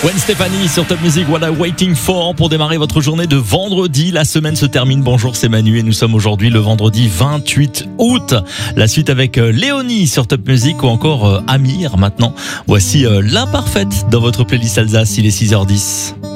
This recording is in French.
Gwen Stefani sur Top Music, What I'm Waiting For, pour démarrer votre journée de vendredi. La semaine se termine. Bonjour, c'est Manu et nous sommes aujourd'hui le vendredi 28 août. La suite avec Léonie sur Top Music ou encore Amir maintenant. Voici l'imparfaite dans votre playlist Alsace, il est 6h10.